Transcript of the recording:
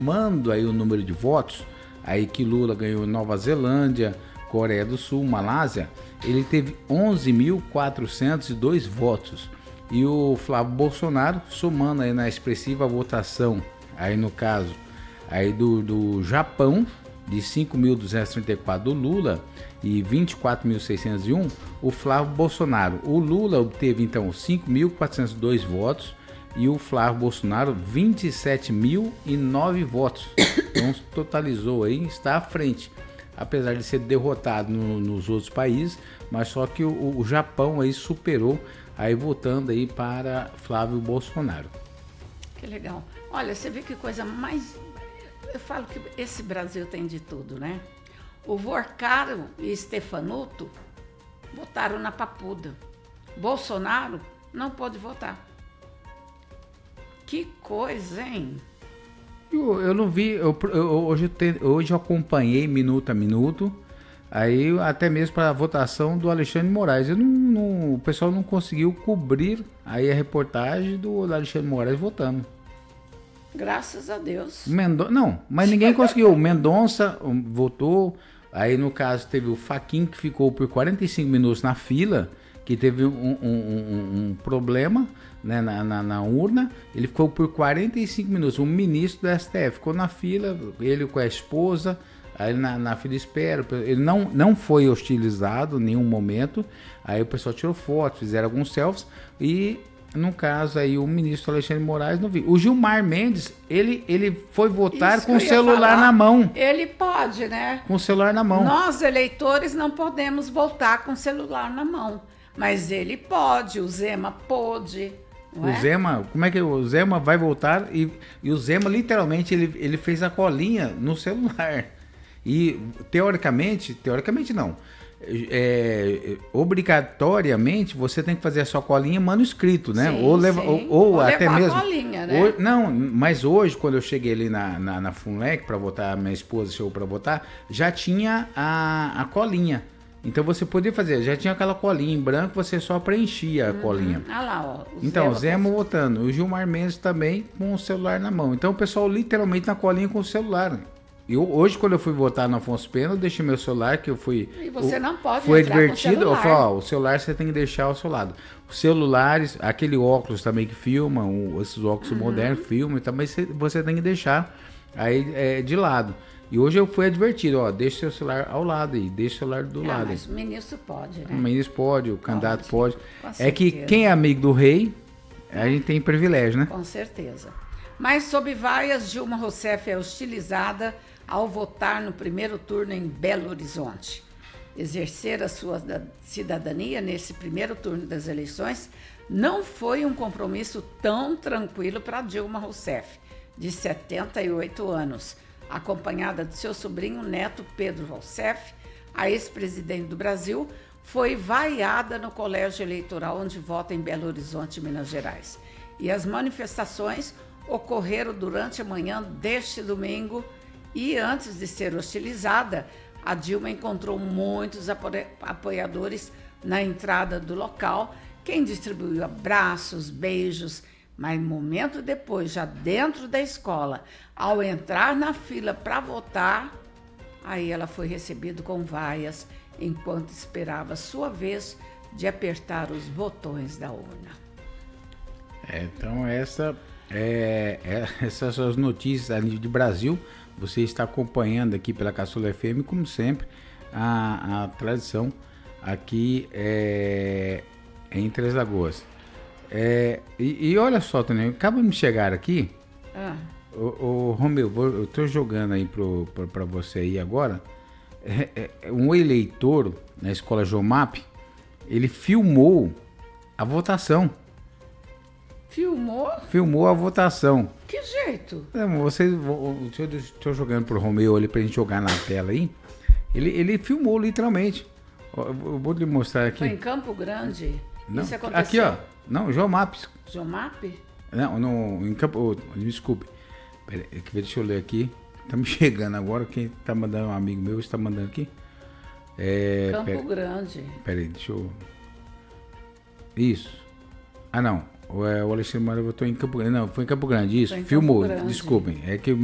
somando aí o número de votos, aí que Lula ganhou Nova Zelândia, Coreia do Sul, Malásia, ele teve 11.402 votos. E o Flávio Bolsonaro, somando aí na expressiva votação, aí no caso aí do Japão, de 5.234 do Lula e 24.601, o Flávio Bolsonaro. O Lula obteve então 5.402 votos e o Flávio Bolsonaro 27.009 votos. Então totalizou aí, está à frente. Apesar de ser derrotado nos outros países, mas só que o Japão aí superou, aí votando aí para Flávio Bolsonaro. Que legal. Olha, você vê que coisa mais... Eu falo que esse Brasil tem de tudo, né? O Vorcaro e Stefanuto votaram na Papuda. Bolsonaro não pôde votar. Que coisa, hein? Eu não vi, hoje eu acompanhei minuto a minuto, aí até mesmo para a votação do Alexandre de Moraes. O pessoal não conseguiu cobrir aí a reportagem do Alexandre de Moraes votando. Graças a Deus. Não, mas ninguém conseguiu. O Mendonça votou, aí no caso teve o Fachin que ficou por 45 minutos na fila, que teve um problema, né, na urna. Ele ficou por 45 minutos. O ministro do STF ficou na fila, ele com a esposa, aí na fila de espera. Ele não foi hostilizado em nenhum momento. Aí o pessoal tirou fotos, fizeram alguns selfies e... No caso aí, o ministro Alexandre de Moraes não viu. O Gilmar Mendes, ele foi votar Isso com o celular na mão. Ele pode, né? Com o celular na mão. Nós, eleitores, não podemos votar com o celular na mão. Mas ele pode, o Zema pôde. O Zema, como é que o Zema vai votar? E o Zema, literalmente, ele fez a colinha no celular. E, teoricamente não. Obrigatoriamente você tem que fazer a sua colinha manuscrito, né? Sim, ou até mesmo. Colinha, né? Mas hoje, quando eu cheguei ali na FUNLEC para votar, minha esposa chegou para votar, já tinha a colinha. Então você podia fazer, já tinha aquela colinha em branco, você só preenchia a colinha. Ah lá, ó. Então, o Zema votando, o Gilmar Mendes também com o celular na mão. Então o pessoal literalmente na colinha com o celular. Hoje, quando eu fui votar no Afonso Pena, eu deixei meu celular, que eu fui... E você não pode foi entrar advertido, com o celular. Eu falei, o celular você tem que deixar ao seu lado. Os celulares, aquele óculos também que filma, esses óculos modernos filmam, também você tem que deixar aí de lado. E hoje eu fui advertido, deixa seu celular ao lado aí, deixa o celular do lado. Mas o ministro pode, né? O ministro pode, o candidato pode. Com É que certeza. quem é amigo do rei, a gente tem privilégio, né? Com certeza. Mas sob vaias, Dilma Rousseff é hostilizada ao votar no primeiro turno em Belo Horizonte. Exercer a sua cidadania nesse primeiro turno das eleições não foi um compromisso tão tranquilo para Dilma Rousseff, de 78 anos, acompanhada de seu sobrinho neto Pedro Rousseff. A ex-presidente do Brasil foi vaiada no colégio eleitoral onde vota em Belo Horizonte, Minas Gerais. E as manifestações ocorreram durante a manhã deste domingo. E antes de ser hostilizada, a Dilma encontrou muitos apoiadores na entrada do local, quem distribuiu abraços, beijos, mas momento depois, já dentro da escola, ao entrar na fila para votar, aí ela foi recebida com vaias, enquanto esperava sua vez de apertar os botões da urna. Então essas são as notícias a nível de Brasil. Você está acompanhando aqui pela Caçula FM, como sempre, a tradição aqui em Três Lagoas. E olha só, Tânia, acaba de chegar aqui. O Romeu, eu estou jogando aí para você aí agora. Um eleitor na escola Jomap, ele filmou a votação. Filmou a votação. Que jeito? Estou jogando pro Romeu ali pra gente jogar na tela aí. Ele filmou literalmente. Eu vou lhe mostrar aqui. Foi em Campo Grande? Não, isso aconteceu? aqui, ó. Não, Jomap. Jomap? Não, em Campo... desculpe. Pera, deixa eu ler aqui. Estamos chegando agora. Quem tá mandando, um amigo meu, está mandando aqui. Campo Grande. Peraí, deixa eu... Isso. Ah, não. O Alexandre Moura votou em Campo Grande. Não, foi em Campo Grande, isso. Filmou, desculpem. É que